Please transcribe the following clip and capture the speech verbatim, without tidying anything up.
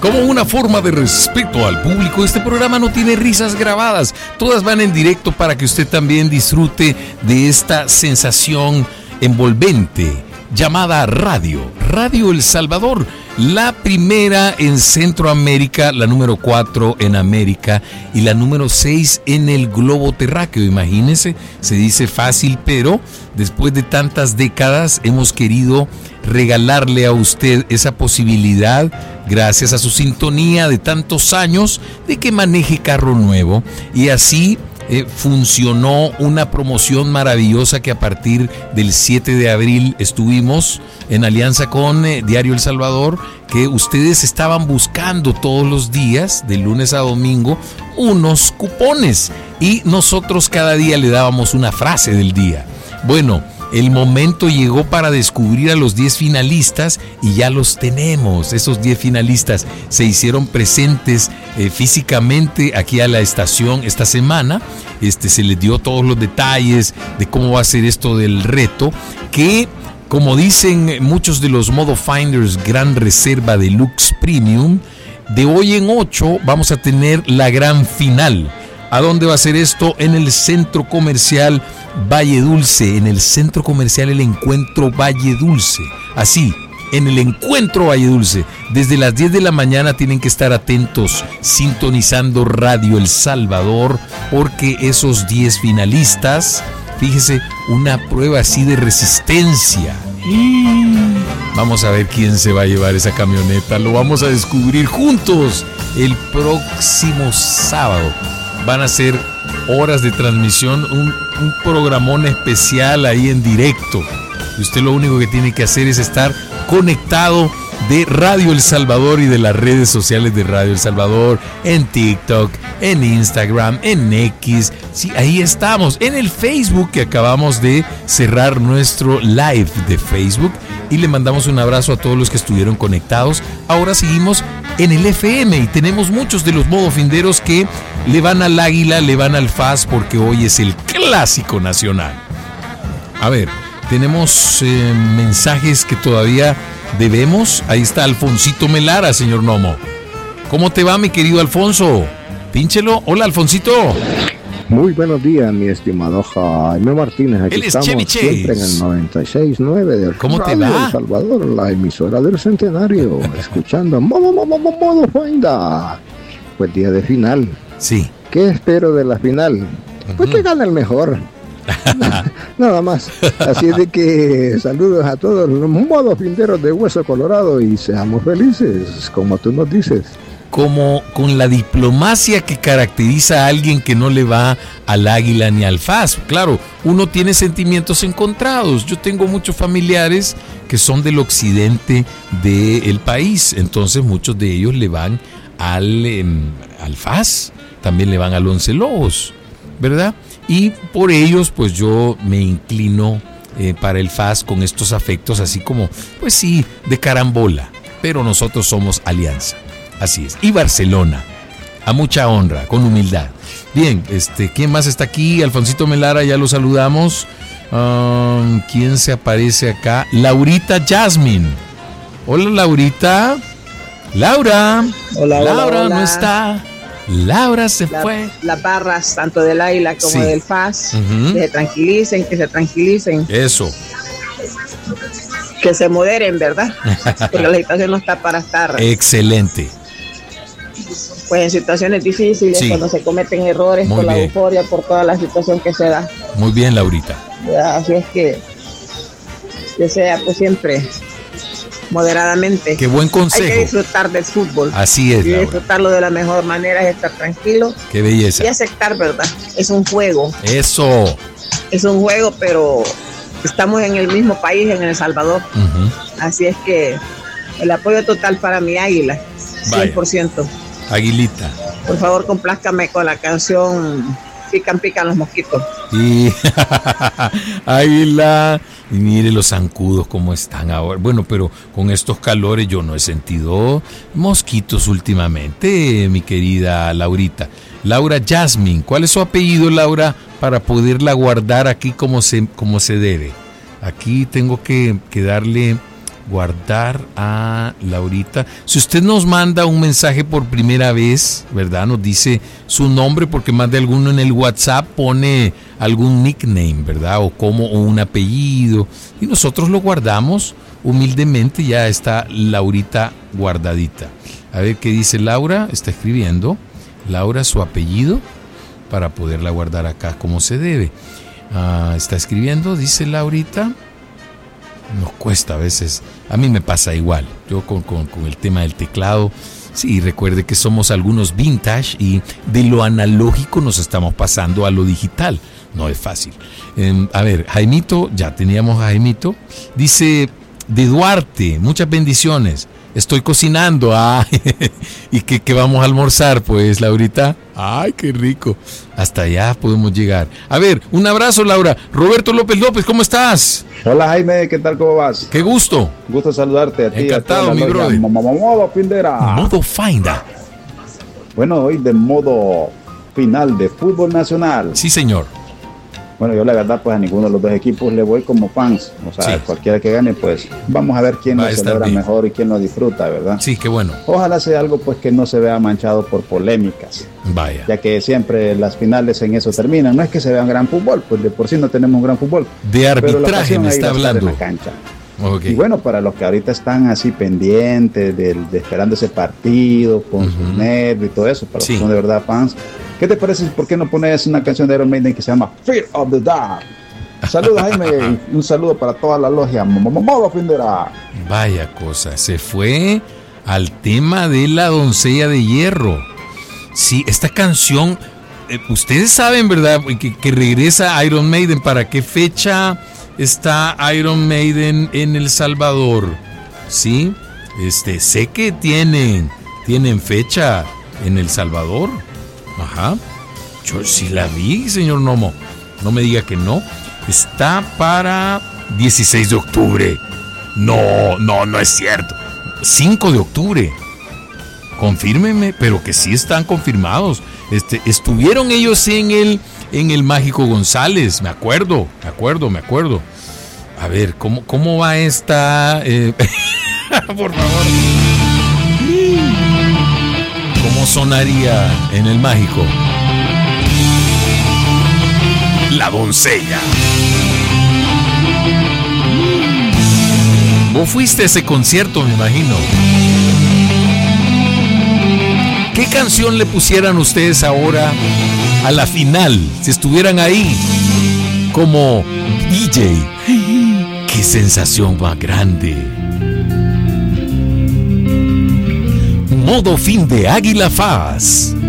Como una forma de respeto al público, este programa no tiene risas grabadas. Todas van en directo para que usted también disfrute de esta sensación envolvente llamada radio. Radio El Salvador, la primera en Centroamérica, la número cuatro en América y la número seis en el globo terráqueo. Imagínese, se dice fácil, pero después de tantas décadas hemos querido regalarle a usted esa posibilidad, gracias a su sintonía de tantos años, de que maneje carro nuevo. Y así eh, funcionó una promoción maravillosa que a partir del siete de abril estuvimos en alianza con eh, Diario El Salvador, que ustedes estaban buscando todos los días, de lunes a domingo, unos cupones, y nosotros cada día le dábamos una frase del día. Bueno, el momento llegó para descubrir a los diez finalistas y ya los tenemos. Esos diez finalistas se hicieron presentes eh, físicamente aquí a la estación esta semana. Este, se les dio todos los detalles de cómo va a ser esto del reto, que, como dicen muchos de los Modo Finders Gran Reserva Deluxe Premium, de hoy en ocho vamos a tener la gran final. ¿A dónde va a ser esto? En el Centro Comercial Valle Dulce, en el Centro Comercial El Encuentro Valle Dulce. Así, en el Encuentro Valle Dulce. Desde las diez de la mañana tienen que estar atentos, sintonizando Radio El Salvador, porque esos diez finalistas, fíjese, una prueba así de resistencia. Vamos a ver quién se va a llevar esa camioneta. Lo vamos a descubrir juntos el próximo sábado. Van a ser horas de transmisión, un, un programón especial ahí en directo. Y usted lo único que tiene que hacer es estar conectado de Radio El Salvador y de las redes sociales de Radio El Salvador, en TikTok, en Instagram, en X. Sí, ahí estamos, en el Facebook, que acabamos de cerrar nuestro live de Facebook. Y le mandamos un abrazo a todos los que estuvieron conectados. Ahora seguimos en el F M y tenemos muchos de los modofinderos que le van al Águila, le van al F A S, porque hoy es el clásico nacional. A ver, tenemos eh, mensajes que todavía debemos. Ahí está Alfonsito Melara, señor Nomo. ¿Cómo te va, mi querido Alfonso? Pínchelo. Hola, Alfonsito. Muy buenos días, mi estimado Jaime Martínez. Aquí Él es estamos Chevy Chase. siempre en el noventa y seis punto nueve de ¿Cómo te Radio va? El Salvador, la emisora del centenario, escuchando Modo, Modo, Modo, Modo Finda. Pues día de final. Sí. ¿Qué espero de la final? Pues uh-huh. que gane el mejor. Nada más. Así es de que saludos a todos los modos finderos de Hueso Colorado y seamos felices, como tú nos dices. Como con la diplomacia que caracteriza a alguien que no le va al Águila ni al F A S. Claro, uno tiene sentimientos encontrados. Yo tengo muchos familiares que son del occidente del país, entonces muchos de ellos le van al, eh, al F A S, también le van al Once Lobos, ¿verdad? Y por ellos pues yo me inclino eh, para el F A S con estos afectos así como, pues sí, de carambola, pero nosotros somos alianza. Así es. Y Barcelona, a mucha honra, con humildad. Bien, este, ¿quién más está aquí? Alfonsito Melara, ya lo saludamos. Um, ¿Quién se aparece acá? Laurita Jasmine. Hola, Laurita. Laura. Hola, hola, Laura hola. no está. Laura se la, fue. Las barras, tanto del Águila como sí. del F A S, uh-huh. que se tranquilicen, que se tranquilicen. Eso. Que se moderen, ¿verdad? Porque la situación no está para estar. Excelente. Pues en situaciones difíciles, sí. Cuando se cometen errores Muy por bien. la euforia, por toda la situación que se da. Muy bien, Laurita. ¿Verdad? Así es que que sea pues siempre moderadamente. Qué buen consejo. Hay que disfrutar del fútbol. Así es, y Laura. disfrutarlo de la mejor manera es estar tranquilo. Qué belleza. Y aceptar, ¿verdad? Es un juego. Eso. Es un juego, pero estamos en el mismo país, en El Salvador. Uh-huh. Así es que el apoyo total para mi Águila, cien por ciento. Vaya. Aguilita. Por favor, complázcame con la canción Pican, pican los mosquitos. Y Águila. Y mire los zancudos cómo están ahora. Bueno, pero con estos calores yo no he sentido mosquitos últimamente, mi querida Laurita. Laura Jasmine, ¿cuál es su apellido, Laura, para poderla guardar aquí como se, como se debe? Aquí tengo que, que darle guardar a Laurita. Si usted nos manda un mensaje por primera vez, ¿verdad? Nos dice su nombre, porque más de alguno en el WhatsApp pone algún nickname, ¿verdad? O como o un apellido. Y nosotros lo guardamos humildemente. Ya está Laurita guardadita. A ver qué dice Laura. Está escribiendo Laura su apellido para poderla guardar acá como se debe. Ah, está escribiendo, dice Laurita. Nos cuesta a veces, a mí me pasa igual, yo con, con, con el tema del teclado, sí, recuerde que somos algunos vintage y de lo analógico nos estamos pasando a lo digital, no es fácil. Eh, a ver, Jaimito, ya teníamos a Jaimito, dice de Duarte, muchas bendiciones, estoy cocinando, ah, y que, que vamos a almorzar, pues, Laurita, ay, qué rico, hasta allá podemos llegar. A ver, un abrazo, Laura. Roberto López López, ¿cómo estás? Hola, Jaime, ¿qué tal? ¿Cómo vas? Qué gusto. Gusto saludarte a ti. Encantado, a mi brother. Modo Findera. Modo Finda. Bueno, hoy de modo final de fútbol nacional. Sí, señor. Bueno, yo la verdad, pues a ninguno de los dos equipos le voy como fans. O sea, sí. Cualquiera que gane, pues vamos a ver quién lo celebra mejor y quién lo disfruta, ¿verdad? Sí, qué bueno. Ojalá sea algo pues que no se vea manchado por polémicas. Vaya. Ya que siempre las finales en eso terminan. No es que se vea un gran fútbol, pues de por sí no tenemos un gran fútbol. De arbitraje me está hablando. En la cancha. Okay. Y bueno, para los que ahorita están así pendientes de, de esperando ese partido con uh-huh. sus nervios y todo eso, para los sí. que son de verdad fans, ¿qué te parece? ¿Por qué no pones una canción de Iron Maiden que se llama Fear of the Dark? Saludos, Jaime, y un saludo para toda la logia. Modo Findera. Vaya cosa, se fue al tema de la doncella de hierro. Sí, esta canción, eh, ustedes saben, ¿verdad? Que, que regresa Iron Maiden. ¿Para qué fecha está Iron Maiden en El Salvador? Sí, este, sé que tienen, tienen fecha en El Salvador. Ajá, yo sí la vi, señor Nomo. No me diga que no. Está para dieciséis de octubre. No, no, no es cierto. cinco de octubre. Confírmenme, pero que sí están confirmados. Este, estuvieron ellos en el, en el Mágico González. Me acuerdo, me acuerdo, me acuerdo. A ver, ¿cómo, cómo va esta? Eh, por favor. ¿Cómo sonaría en el Mágico? La doncella. Vos fuiste a ese concierto, me imagino. ¿Qué canción le pusieran ustedes ahora a la final, si estuvieran ahí como D J? ¡Qué sensación más grande! Modo fin de Águila Faz.